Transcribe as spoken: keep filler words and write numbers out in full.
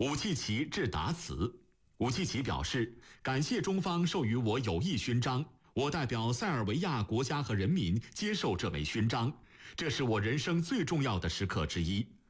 武契奇致答词。武契奇表示，感谢中方授予我友谊勋章，我代表塞尔维亚国家和人民接受这枚勋章，这是我人生最重要的时刻之一。